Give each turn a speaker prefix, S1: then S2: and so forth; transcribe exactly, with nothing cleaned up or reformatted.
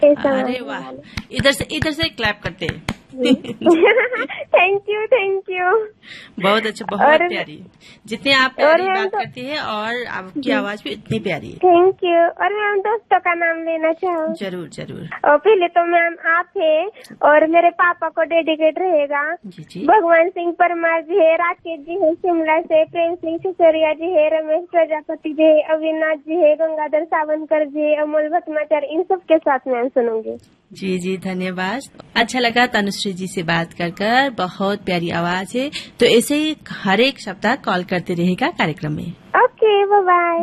S1: अरे वाह, इधर से इधर से क्लैप करते हैं।
S2: Thank you thank you.
S1: बहुत अच्छा, बहुत प्यारी। जितने आप प्यारी बात तो, करती है और आपकी आवाज भी इतनी प्यारी है।
S2: Thank you. और मैम दोस्तों का नाम लेना चाहूँ?
S1: जरूर जरूर।
S2: और पहले तो मैम आप है और मेरे पापा को डेडिकेट रहेगा।
S1: जी जी।
S2: भगवान सिंह परमार जी है, राकेश जी है शिमला से, प्रेम सिंह सिसोरिया जी है, रमेश प्रजापति जी है, अविनाश जी है, गंगाधर सावंतकर जी है, अमोल भटमाचार्य, इन सब के साथ मैम सुनूंगी।
S1: जी जी धन्यवाद। अच्छा लगा तनुश्री जी से बात कर कर, बहुत प्यारी आवाज है। तो ऐसे ही हर एक सप्ताह कॉल करते रहेगा कार्यक्रम में।
S2: Okay, bye bye.